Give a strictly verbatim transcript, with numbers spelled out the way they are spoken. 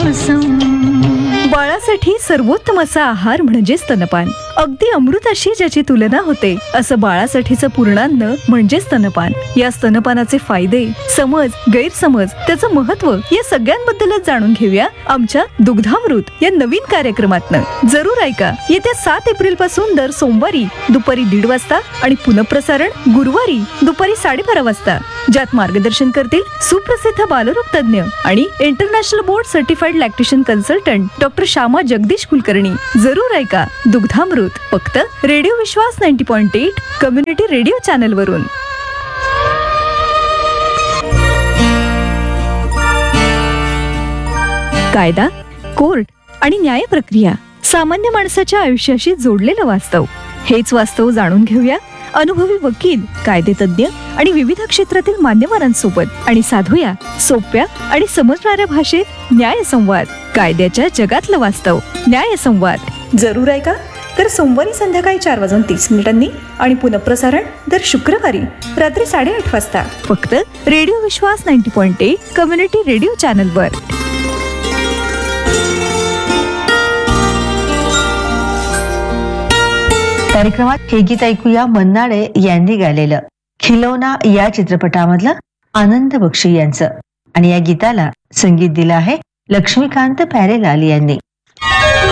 बाळासाठी सर्वोत्तम असा आहार म्हणजे स्तनपान. अगदी अमृताशी ज्याची तुलना होते असं बाळासाठीचं पूर्णान्न म्हणजे स्तनपान. या स्तनपानाचे फायदे, समज, गैरसमज, त्याचं महत्व या सगळ्यांबद्दलच जाणून घेऊया आमच्या दुग्धामृत या नवीन कार्यक्रमातनं. जरूर ऐका. येत्या सात एप्रिल पासून दर सोमवारी दुपारी दीड वाजता आणि पुनःप्रसारण गुरुवारी दुपारी साडेबारा वाजता, ज्यात मार्गदर्शन करतील सुप्रसिद्ध बालरोग तज्ञ आणि international board certified lactation consultant doctor Shyama Jagdish Kulkarni. जरूर ऐका दुग्धामृत, फक्त रेडिओ विश्वास नव्वद पॉइंट आठ कम्युनिटी रेडिओ चॅनल वरून. कायदा, कोर्ट आणि न्याय प्रक्रिया सामान्य माणसाच्या आयुष्याशी जोडलेलं वास्तव. हेच वास्तव जाणून घेऊया अनुभवी वकील, कायदेतज्ञ आणि विविध क्षेत्रातील मान्यवरांसोबत आणि साधूया सोप्या आणि समजणाऱ्या भाषेत न्याय संवाद. कायद्याच्या जगातलं वास्तव, न्याय संवाद. जरूर ऐका. तर सोमवारी संध्याकाळी चार वाजून तीस मिनिटांनी आणि पुनःप्रसारण दर शुक्रवारी रात्री साडेआठ वाजता, फक्त रेडिओ विश्वास नव्वद पॉइंट आठ कम्युनिटी रेडिओ चॅनलवर. कार्यक्रमात हे गीत ऐकूया मन्नाडे यांनी गायलेलं खिलौना या चित्रपटामधलं आनंद बक्षी यांचं. आणि या गीताला संगीत दिलं आहे लक्ष्मीकांत प्यारेलाल यांनी.